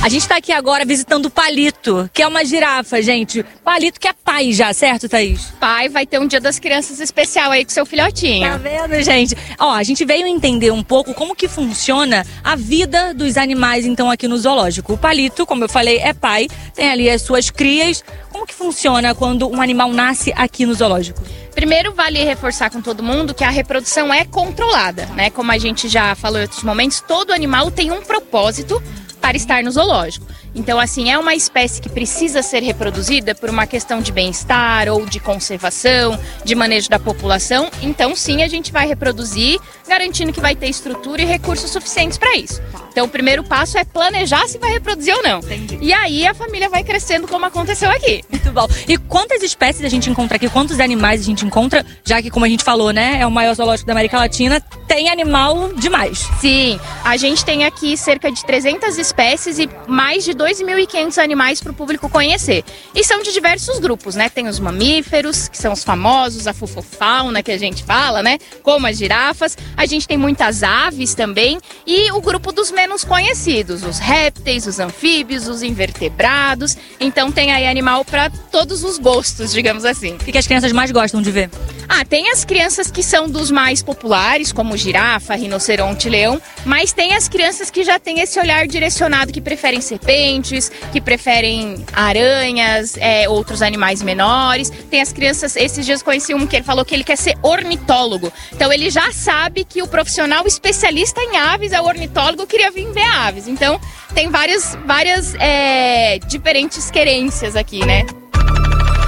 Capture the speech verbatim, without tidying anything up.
A gente tá aqui agora visitando o Palito, que é uma girafa, gente. Palito que é pai já, certo, Thaís? Pai, vai ter um Dia das Crianças especial aí com seu filhotinho. Tá vendo, gente? Ó, a gente veio entender um pouco como que funciona a vida dos animais, então, aqui no zoológico. O Palito, como eu falei, é pai, tem ali as suas crias. Como que funciona quando um animal nasce aqui no zoológico? Primeiro, vale reforçar com todo mundo que a reprodução é controlada, né? Como a gente já falou em outros momentos, todo animal tem um propósito para estar no zoológico. Então, assim, é uma espécie que precisa ser reproduzida por uma questão de bem-estar ou de conservação, de manejo da população. Então, sim, a gente vai reproduzir, garantindo que vai ter estrutura e recursos suficientes para isso. Então, o primeiro passo é planejar se vai reproduzir ou não. Entendi. E aí, a família vai crescendo como aconteceu aqui. Muito bom. E quantas espécies a gente encontra aqui? Quantos animais a gente encontra? Já que, como a gente falou, né, é o maior zoológico da América Latina, tem animal demais. Sim, a gente tem aqui cerca de trezentas espécies e mais de dois mil e quinhentos animais para o público conhecer. E são de diversos grupos, né? Tem os mamíferos, que são os famosos, a fufofauna que a gente fala, né? Como as girafas. A gente tem muitas aves também. E o grupo dos menos conhecidos, os répteis, os anfíbios, os invertebrados. Então tem aí animal para todos os gostos, digamos assim. O que as crianças mais gostam de ver? Ah, tem as crianças que são dos mais populares, como girafa, rinoceronte, leão, mas tem as crianças que já têm esse olhar direcionado, que preferem serpentes, que preferem aranhas, é, outros animais menores. Tem as crianças, esses dias conheci um que ele falou que ele quer ser ornitólogo. Então ele já sabe que o profissional especialista em aves é o ornitólogo, queria vir ver aves. Então tem várias, várias é, diferentes querências aqui, né?